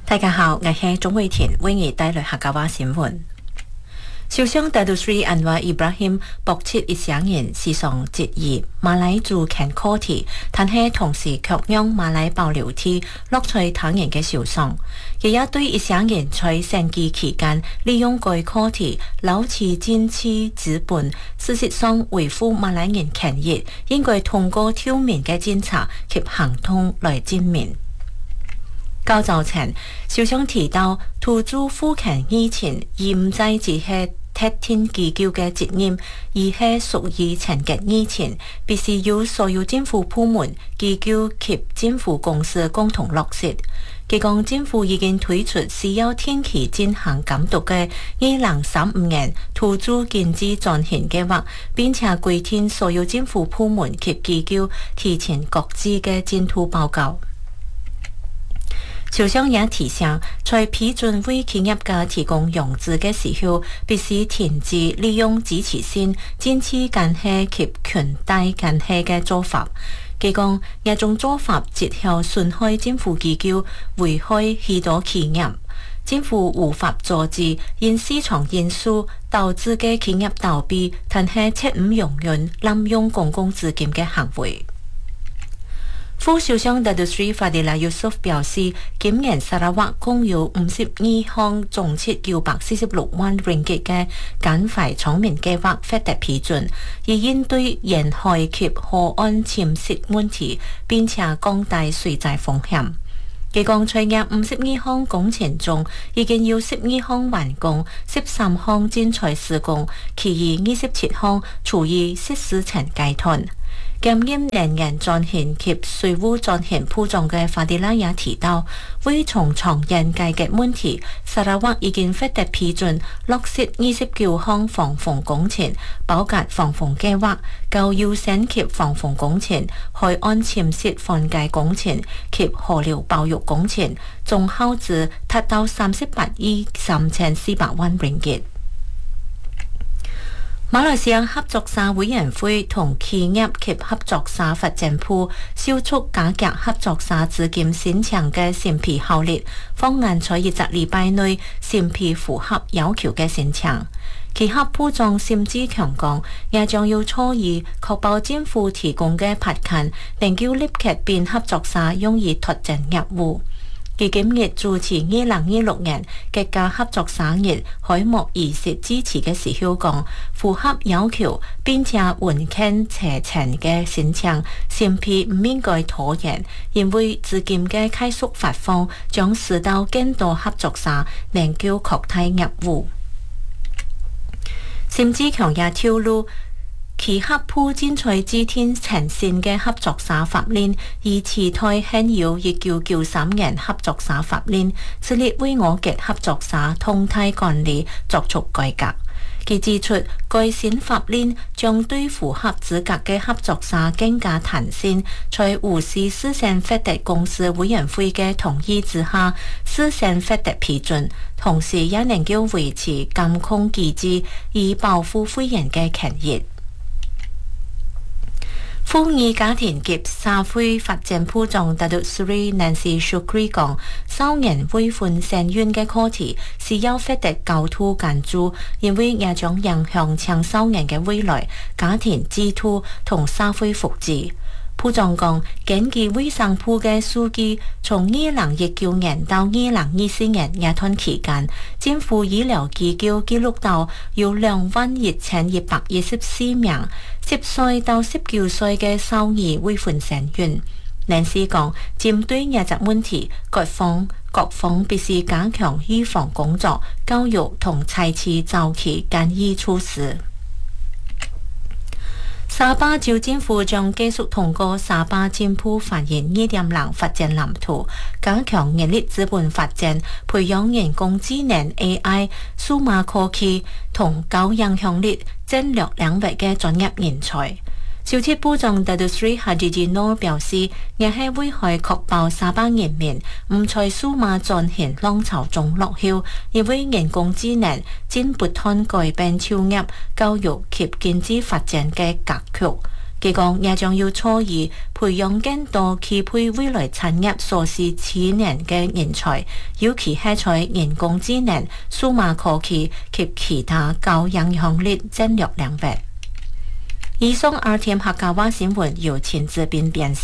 大家好，我係鍾慧田，為你帶來客家話新聞。首相達杜斯里安華伊布拉欣駁斥一些人時常質疑馬來主權課題，但係同時卻讓馬來保留地落在他人嘅手上。佢也對一些人在選舉期間利用該課題撈取政治資本，事實上維護馬來人權益應該通過透明嘅檢查及行動來證明。較早前，首相提到土著賦權議程而唔再只係特定機構嘅責任，而係屬於全國議程，必須由所有政府部門、機構及政府公司共同落實。佢講政府已經推出需要定期進行監督嘅2035年土著經濟轉型計劃，並且規定所有政府部門及機構提前各自嘅進度報告。首相也提醒，在批准為企業家提供融資嘅時候，必須停止利用支持性、政治干涉及權大干涉嘅做法。佢講，一種做法節後損害政府機構，危害許多企業。政府無法阻止因市場因素導致嘅企業倒閉，但係卻唔容忍濫用公共資金嘅行為。副首相達杜斯里法迪拉約瑟夫表示，今年沙拉瓦共有52項總值946萬ringgit嘅減廢廠民計劃獲得批准，以應對沿海及河岸潛蝕問題，並且降低水災風險。佢講，在52項工程中，已經有12項完工，13項正在施工，其餘27項處於實施前階段。兼任能源轉型及稅務轉型部長嘅法迪拉也提到，為從長遠解決問題，沙拉瓦已經獲得批准落實29項防洪工程，包括防洪計劃、高優先級防洪工程、海岸潛蝕緩解工程及河流保育工程，總耗資達到38億3400萬ringgit。馬來西亞合作社委員會同企業及合作社發展部小促加強合作社資金申請嘅審批效率，方案在1個禮拜內審批符合要求嘅申請。其合部長심志強講，也將要初意確保政府提供嘅撥款能夠立刻變合作社用以拓展業務。佢今日主持2026年國家合作社日開幕儀式支持嘅時候講，符合要求並且完全齊全嘅申請審批唔應該拖延，因為資金嘅快速發放將使到更多合作社能夠擴大業務。심志強也透露，其合部正在制定全新嘅合作社法令，以取代現有1993年合作社法令，致力為我嘅合作社動態管理作出改革。佢指出，該新法令將對符合資格嘅合作社更加彈性，在無視事先獲得公司委員會嘅同意之下，事先獲得批准，同時也能夠維持監控機制，以保護會員嘅權益。婦女家庭及社會發展部長達杜斯里南斯舒克里講，少年未婚生育嘅課題是要獲得高度關注，因為也將影響青少年嘅未來、家庭制度同社會福祉。部長講，根據衛生部嘅數據，從2019年到2024年一段期間，政府醫療機構記錄到有21114名10歲到19歲嘅少兒未婚生育。林斯講，針對呢隻問題，各方必須加強預防工作、教育同採取早期干預措施。沙巴州政府將繼續通過沙巴進步發展2.0發展藍圖，加強人力資本發展，培養人工智能 AI、數碼科技同高影響力戰略領域嘅專業人才。小鐵部長達杜斯里哈吉吉諾表示，也係為可確保沙巴人民唔在數碼轉型浪潮中落後，因為人工智能正不斷改變產業、教育及經濟發展嘅格局。 佢講也將要措意培養更多期配未來產業所需青年嘅人才，尤其係在人工智能、數碼科技及其他高影響力戰略領域。以上 RTM 客家話新聞由陳志斌編寫。